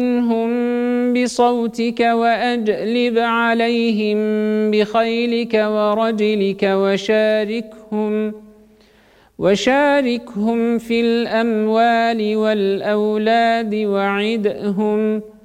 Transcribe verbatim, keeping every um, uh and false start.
بصوتك وأجلب عليهم بخيلك ورجلك وشاركهم وشاركهم في الأموال والأولاد وعدهم